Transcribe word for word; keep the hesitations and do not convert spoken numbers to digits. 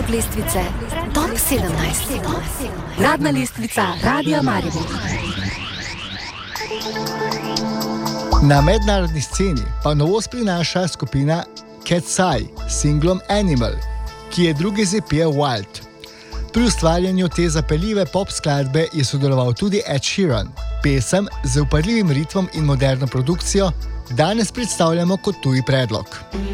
Predlog lestvice Top sedemnajst. Uradna lestvica Radia Maribor. Na mednarodni sceni pa novost prinaša skupina Cat's Eye s singlom Animal, ki je drugi z E P-ja Wild. Pri ustvarjanju te zapeljive pop skladbe je sodeloval tudi Ed Sheeran. Pesem z vpadljivim ritmom in moderno produkcijo danes predstavljamo kot tuji predlog.